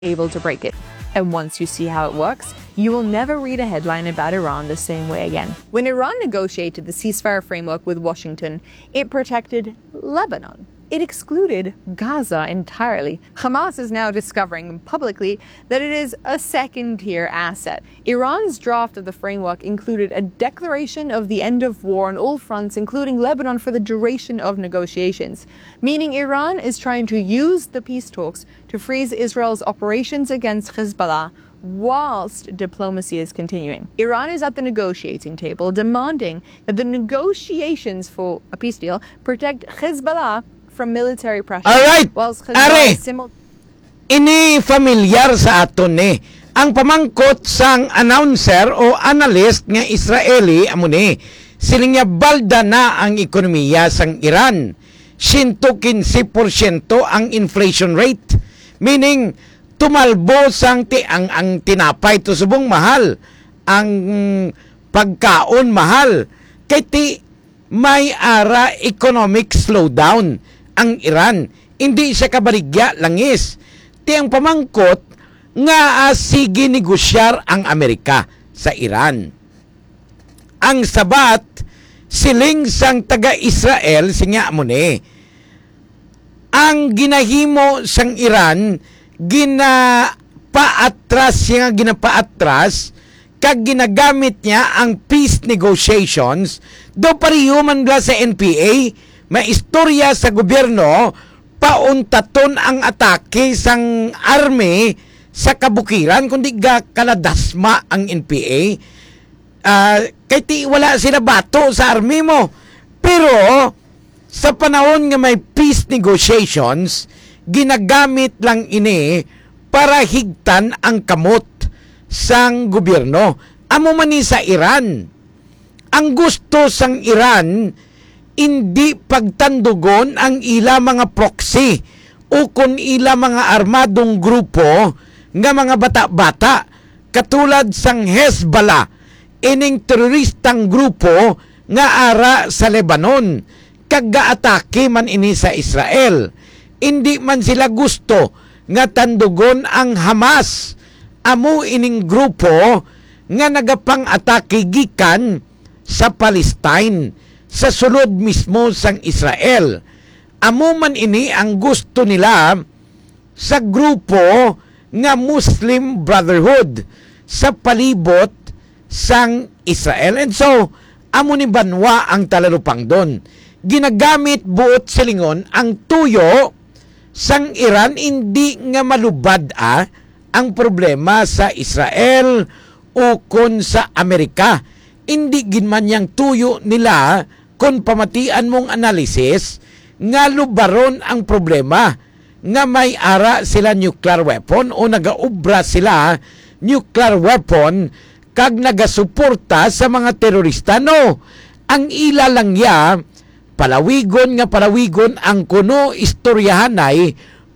able to break it. And once you see how it works, you will never read a headline about Iran the same way again. When Iran negotiated the ceasefire framework with Washington, it protected Lebanon. It excluded Gaza entirely. Hamas is now discovering publicly that it is a second-tier asset. Iran's draft of the framework included a declaration of the end of war on all fronts, including Lebanon, for the duration of negotiations, meaning Iran is trying to use the peace talks to freeze Israel's operations against Hezbollah whilst diplomacy is continuing. Iran is at the negotiating table demanding that the negotiations for a peace deal protect Hezbollah from military pressure. Alright, whilst are, ini familiar sa aton ni. Ang pamangkot sang announcer o analyst nga Israeli, amo ni, siling nga balda na ang ekonomiya sang Iran. 115% ang inflation rate. Meaning, tumalbo sang ang tinapay to subong mahal. Ang pagkaon mahal. Kay ti may ara economic slowdown ang Iran. Hindi siya kabaligya langis. Ti ang pamangkot nga sige negosyar ang Amerika sa Iran. Ang sabat siling sang taga-Israel sinya mo ni. Ang ginahimo sang Iran ginapaatras kag ginagamit niya ang peace negotiations do pariyo man bla sa NPA may istorya sa gobyerno pauntaton ang atake sang army sa kabukiran kundi kaladasma ang NPA. Kay ti wala sila bato sa army mo, pero sa panahon nga may peace negotiations ginagamit lang ini para higtan ang kamot sang gobyerno. Amo man ni sa Iran, ang gusto sang Iran hindi pagtandugon ang ila mga proxy o kung ila mga armadong grupo nga mga bata-bata katulad sang Hezbollah, ining teroristang grupo nga ara sa Lebanon kag gaatake man ini sa Israel. Hindi man sila gusto nga tandugon ang Hamas, amo ining grupo nga nagapang-atake gikan sa Palestine sa sulod mismo sang Israel. Amo man ini ang gusto nila sa grupo nga Muslim Brotherhood sa palibot sang Israel. And so, amo ni banwa ang talalupang doon. Ginagamit buot silingon ang tuyo sang Iran hindi nga malubad ang problema sa Israel o kon sa Amerika. Hindi ginman yang tuyo nila kung pamatian mong analysis nga lubaron ang problema nga may ara sila nuclear weapon o nagaubra sila nuclear weapon kag nagasuporta sa mga terorista. No, ang ila lang ya palawigon ang kuno istoryahanay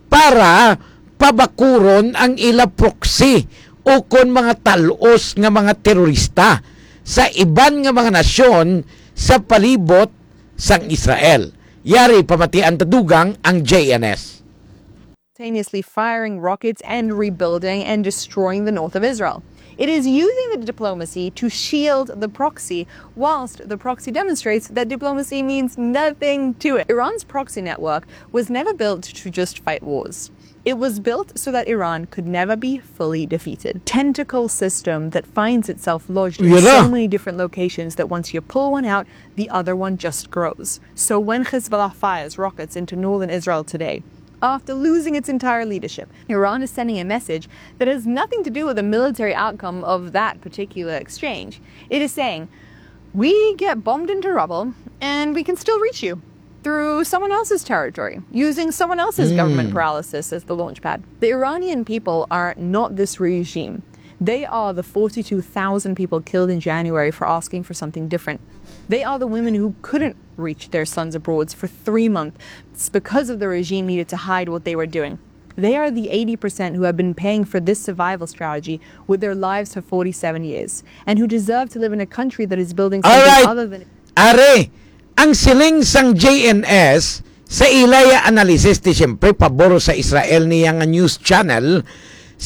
para pabakuron ang ila proxy o kon mga talos nga mga terorista sa iban nga mga nasyon sa palibot sang Israel. Yari pamatian tadugang ang JNS. Simultaneously firing rockets and rebuilding and destroying the north of Israel. It is using the diplomacy to shield the proxy, whilst the proxy demonstrates that diplomacy means nothing to it. Iran's proxy network was never built to just fight wars. It was built so that Iran could never be fully defeated. Tentacle system that finds itself lodged in so many different locations that once you pull one out, the other one just grows. So when Hezbollah fires rockets into northern Israel today, after losing its entire leadership, Iran is sending a message that has nothing to do with the military outcome of that particular exchange. It is saying, we get bombed into rubble and we can still reach you through someone else's territory, using someone else's government paralysis as the launch pad. The Iranian people are not this regime. They are the 42,000 people killed in January for asking for something different. They are the women who couldn't reach their sons abroad for 3 months because of the regime needed to hide what they were doing. They are the 80% who have been paying for this survival strategy with their lives for 47 years and who deserve to live in a country that is building something other than... Are, ang siling sang JNS sa ilaya analysis ti siyempre paboro sa Israel niya nga news channel